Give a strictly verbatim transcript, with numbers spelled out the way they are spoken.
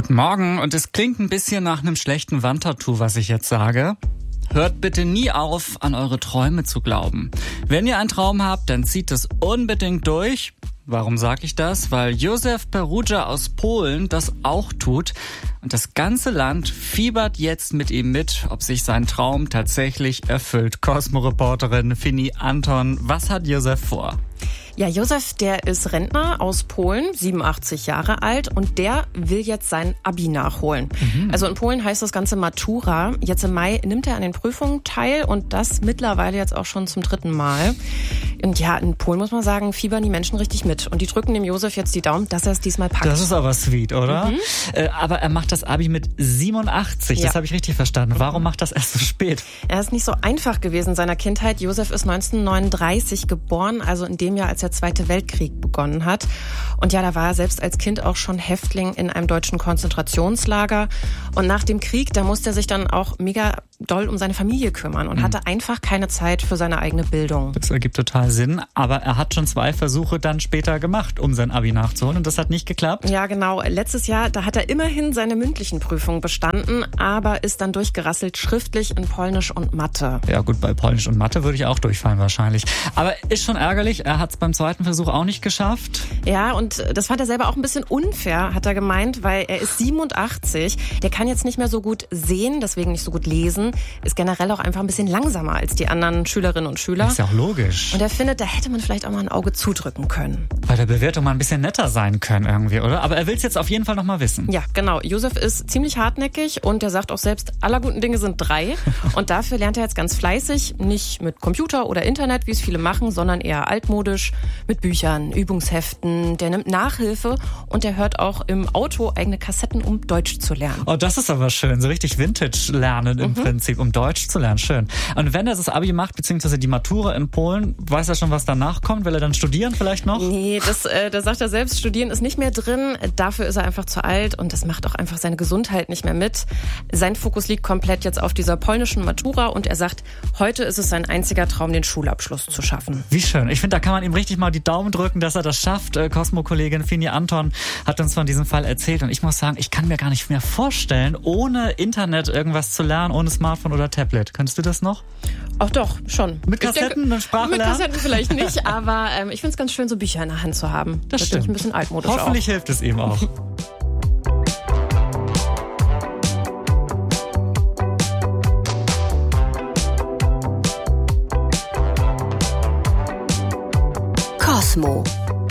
Guten Morgen, und es klingt ein bisschen nach einem schlechten Wandtattoo, was ich jetzt sage. Hört bitte nie auf, an eure Träume zu glauben. Wenn ihr einen Traum habt, dann zieht es unbedingt durch. Warum sage ich das? Weil Józef Perugia aus Polen das auch tut. Und das ganze Land fiebert jetzt mit ihm mit, ob sich sein Traum tatsächlich erfüllt. Cosmo-Reporterin Fini Anton, was hat Józef vor? Ja, Józef, der ist Rentner aus Polen, siebenundachtzig Jahre alt, und der will jetzt sein Abi nachholen. Mhm. Also in Polen heißt das Ganze Matura. Jetzt im Mai nimmt er an den Prüfungen teil, und das mittlerweile jetzt auch schon zum dritten Mal. Und ja, in Polen muss man sagen, fiebern die Menschen richtig mit. Und die drücken dem Józef jetzt die Daumen, dass er es diesmal packt. Das ist aber sweet, oder? Mhm. Äh, aber er macht das Abi mit siebenundachtzig, ja. Das habe ich richtig verstanden. Warum macht das erst so spät? Er ist nicht so einfach gewesen in seiner Kindheit. Józef ist neunzehnhundertneununddreißig geboren, also in dem Jahr, als der Zweite Weltkrieg begonnen hat. Und ja, da war er selbst als Kind auch schon Häftling in einem deutschen Konzentrationslager. Und nach dem Krieg, da musste er sich dann auch mega doll um seine Familie kümmern und mhm. hatte einfach keine Zeit für seine eigene Bildung. Das ergibt total Sinn, aber er hat schon zwei Versuche dann später gemacht, um sein Abi nachzuholen, und das hat nicht geklappt? Ja, genau. Letztes Jahr, da hat er immerhin seine mündlichen Prüfungen bestanden, aber ist dann durchgerasselt schriftlich in Polnisch und Mathe. Ja gut, bei Polnisch und Mathe würde ich auch durchfallen wahrscheinlich. Aber ist schon ärgerlich, er hat es beim zweiten Versuch auch nicht geschafft. Ja, und das fand er selber auch ein bisschen unfair, hat er gemeint, weil er ist siebenundachtzig, der kann jetzt nicht mehr so gut sehen, deswegen nicht so gut lesen, ist generell auch einfach ein bisschen langsamer als die anderen Schülerinnen und Schüler. Das ist ja auch logisch. Und er findet, da hätte man vielleicht auch mal ein Auge zudrücken können. Bei der Bewertung mal ein bisschen netter sein können irgendwie, oder? Aber er will es jetzt auf jeden Fall noch mal wissen. Ja, genau. Józef ist ziemlich hartnäckig, und er sagt auch selbst, aller guten Dinge sind drei. Und dafür lernt er jetzt ganz fleißig, nicht mit Computer oder Internet, wie es viele machen, sondern eher altmodisch, mit Büchern, Übungsheften. Der nimmt Nachhilfe, und der hört auch im Auto eigene Kassetten, um Deutsch zu lernen. Oh, das ist aber schön. So richtig Vintage lernen im mhm. Prinzip, um Deutsch zu lernen. Schön. Und wenn er das Abi macht, beziehungsweise die Matura in Polen, weiß er schon, was danach kommt? Will er dann studieren vielleicht noch? Nee, das, äh, da sagt er selbst, studieren ist nicht mehr drin. Dafür ist er einfach zu alt, und das macht auch einfach seine Gesundheit nicht mehr mit. Sein Fokus liegt komplett jetzt auf dieser polnischen Matura, und er sagt, heute ist es sein einziger Traum, den Schulabschluss zu schaffen. Wie schön. Ich finde, da kann man ihm richtig mal die Daumen drücken, dass er das schafft. Äh, Cosmo-Kollegin Fini Anton hat uns von diesem Fall erzählt, und ich muss sagen, ich kann mir gar nicht mehr vorstellen, ohne Internet irgendwas zu lernen, ohne Smartphone oder Tablet. Könntest du das noch? Ach doch, schon. Mit Kassetten und Sprache Mit lernen? Kassetten vielleicht nicht, aber ähm, ich finde es ganz schön, so Bücher in der Hand zu haben. Das, das stimmt. Ein bisschen altmodisch Hoffentlich auch. hilft es ihm auch. Cosmo.